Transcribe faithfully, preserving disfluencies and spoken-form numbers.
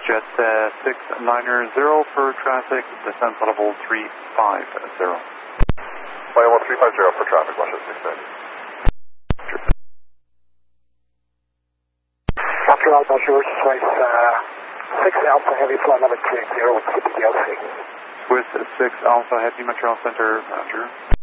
WestJet uh, six niner zero for traffic, descent level three five zero. Flight level three five zero for traffic, WestJet six niner. After all, George, Swiss uh, six Alpha Heavy, flight number three zero with T P D L C. Swiss six Alpha Heavy, Montreal Center, Roger.